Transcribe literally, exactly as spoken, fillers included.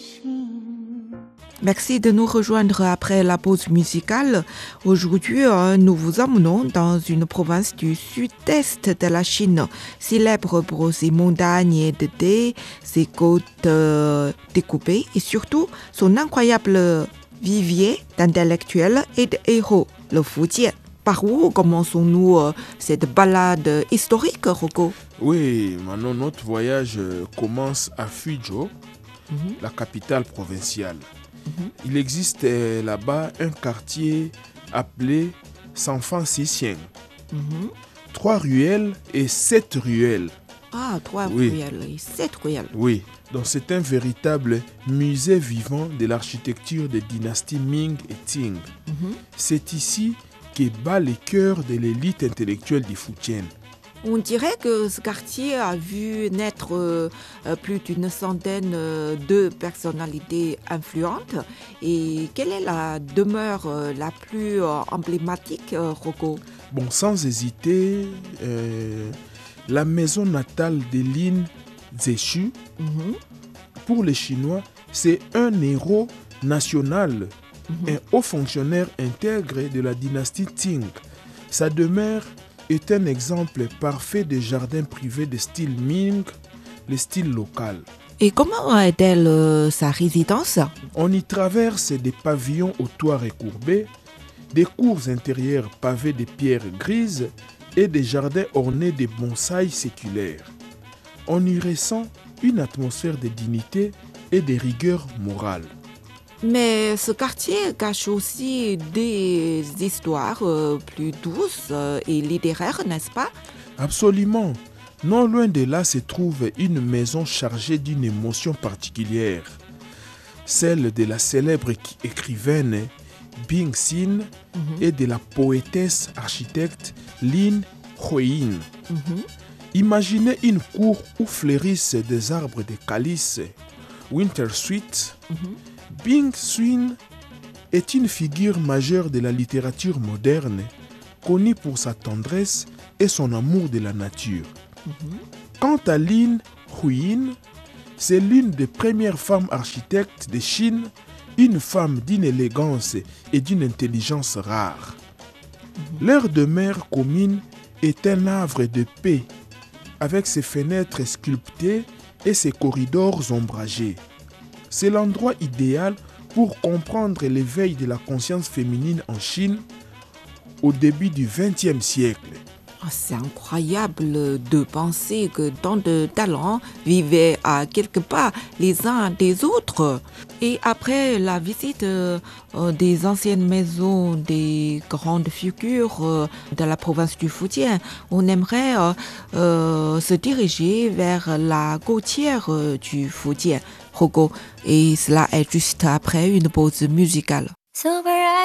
Merci de nous rejoindre après la pause musicale. Aujourd'hui, nous vous emmenons dans une province du sud-est de la Chine, célèbre pour ses montagnes de thé, ses côtes euh, découpées et surtout son incroyable vivier d'intellectuels et de héros, le Fujian. Par où commençons-nous euh, cette balade historique, Rocco? Oui, Manon, notre voyage commence à Fuzhou, mm-hmm. la capitale provinciale. Mm-hmm. Il existe euh, là-bas un quartier appelé Sanfang-Xixing. Mm-hmm. Trois ruelles et sept ruelles. Ah, trois oui. ruelles et sept ruelles. Oui, donc c'est un véritable musée vivant de l'architecture des dynasties Ming et Qing. Mm-hmm. C'est ici qui bat les cœurs de l'élite intellectuelle du Fujian. On dirait que ce quartier a vu naître euh, plus d'une centaine euh, de personnalités influentes. Et quelle est la demeure euh, la plus euh, emblématique, euh, Rocco? Bon, sans hésiter, euh, la maison natale de Lin Zexu, mm-hmm. pour les Chinois, c'est un héros national, mm-hmm. un haut fonctionnaire intègre de la dynastie Qing. Sa demeure est un exemple parfait de jardin privé de style Ming, le style local. Et comment est-elle euh, sa résidence? On y traverse des pavillons aux toits recourbés, des cours intérieures pavées de pierres grises et des jardins ornés de bonsaïs séculaires. On y ressent une atmosphère de dignité et de rigueur morale. Mais ce quartier cache aussi des histoires euh, plus douces euh, et littéraires, n'est-ce pas? Absolument. Non loin de là se trouve une maison chargée d'une émotion particulière, celle de la célèbre écrivaine Bing Xin mm-hmm. et de la poétesse architecte Lin Huiyin. Mm-hmm. Imaginez une cour où fleurissent des arbres de calice, Winter Sweet. Mm-hmm. Bing Xin est une figure majeure de la littérature moderne, connue pour sa tendresse et son amour de la nature. Mm-hmm. Quant à Lin Huiyin, c'est l'une des premières femmes architectes de Chine, une femme d'une élégance et d'une intelligence rare. Mm-hmm. Leur demeure commune est un havre de paix, avec ses fenêtres sculptées et ses corridors ombragés. C'est l'endroit idéal pour comprendre l'éveil de la conscience féminine en Chine au début du vingtième siècle. Oh, c'est incroyable de penser que tant de talents vivaient à quelques pas les uns des autres. Et après la visite euh, des anciennes maisons des grandes figures euh, de la province du Fujian, on aimerait euh, euh, se diriger vers la côtière euh, du Fujian, Rocco. Et cela est juste après une pause musicale. Super